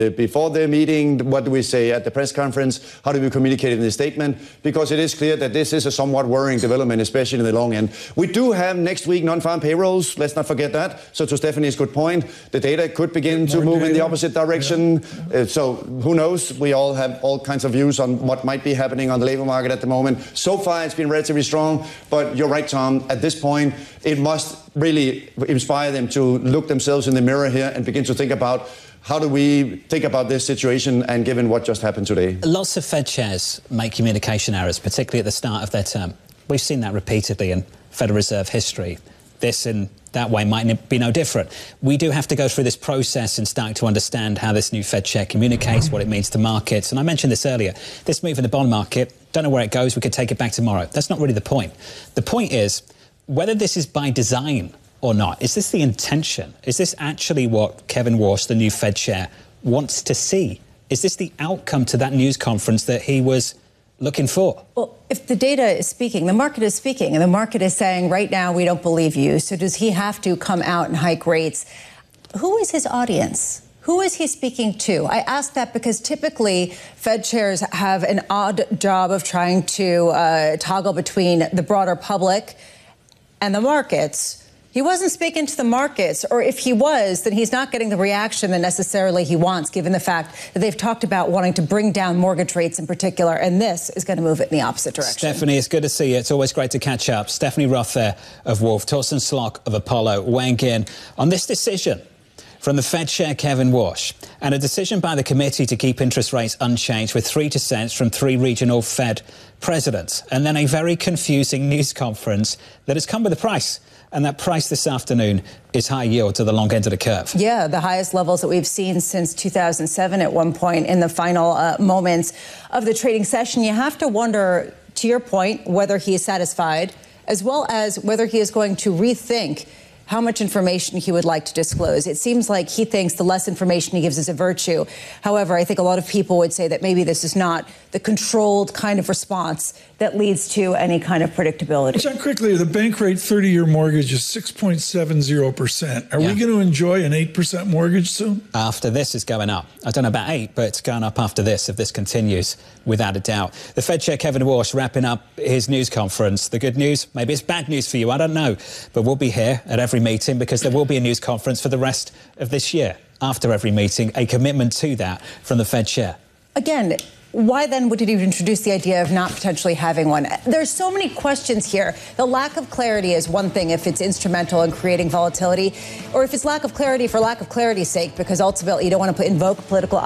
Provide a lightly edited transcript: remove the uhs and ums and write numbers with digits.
Before the meeting, what do we say at the press conference? How do we communicate it in the statement? Because it is clear that this is a somewhat worrying development, especially in the long end. We do have next week non-farm payrolls. Let's not forget that. So to Stephanie's good point, the data could begin to move in the opposite direction. Yeah. So who knows? We all have all kinds of views on what might be happening on the labor market at the moment. So far, it's been relatively strong. But you're right, Tom. At this point, it must really inspire them to look themselves in the mirror here and begin to think about how do we think about this situation and given what just happened today? Lots of Fed chairs make communication errors, particularly at the start of their term. We've seen that repeatedly in Federal Reserve history. This in that way might be no different. We do have to go through this process and start to understand how this new Fed chair communicates, what it means to markets. And I mentioned this earlier, this move in the bond market, don't know where it goes, we could take it back tomorrow. That's not really the point. The point is whether this is by design or not. Is this the intention? Is this actually what Kevin Warsh, the new Fed chair, wants to see? Is this the outcome to that news conference that he was looking for? Well, if the data is speaking, the market is speaking, and the market is saying right now we don't believe you, so does he have to come out and hike rates? Who is his audience? Who is he speaking to? I ask that because typically Fed chairs have an odd job of trying to toggle between the broader public and the markets. He wasn't speaking to the markets, or if he was, then he's not getting the reaction that necessarily he wants, given the fact that they've talked about wanting to bring down mortgage rates in particular, and this is going to move it in the opposite direction. Stephanie, it's good to see you. It's always great to catch up. Stephanie Roth there of Wolfe, Torsten Slok of Apollo, weighing in on this decision from the Fed chair Kevin Warsh, and a decision by the committee to keep interest rates unchanged with 3 dissents from 3 regional Fed presidents, and then a very confusing news conference that has come with a price. And that price this afternoon is high yield to the long end of the curve. Yeah, the highest levels that we've seen since 2007 at one point in the final moments of the trading session. You have to wonder, to your point, whether he is satisfied, as well as whether he is going to rethink how much information he would like to disclose. It seems like he thinks the less information he gives is a virtue. However, I think a lot of people would say that maybe this is not the controlled kind of response that leads to any kind of predictability. John, quickly, the bank rate 30-year mortgage is 6.70%. Are we going to enjoy an 8% mortgage soon? After this is going up. I don't know about 8, but it's going up after this if this continues, without a doubt. The Fed chair Kevin Warsh wrapping up his news conference. The good news, maybe it's bad news for you, I don't know. But we'll be here at every meeting because there will be a news conference for the rest of this year. After every meeting, a commitment to that from the Fed chair. Again, why then would it even introduce the idea of not potentially having one? There's so many questions here. The lack of clarity is one thing if it's instrumental in creating volatility, or if it's lack of clarity for lack of clarity's sake, because ultimately you don't want to invoke political